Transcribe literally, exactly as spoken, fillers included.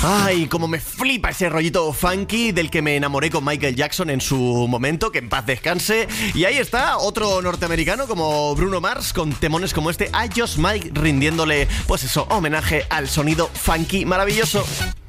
Ay, como me flipa ese rollito funky del que me enamoré con Michael Jackson en su momento, que en paz descanse. Y ahí está, otro norteamericano como Bruno Mars, con temones como este, I Just Mike, rindiéndole, pues eso, homenaje al sonido funky maravilloso.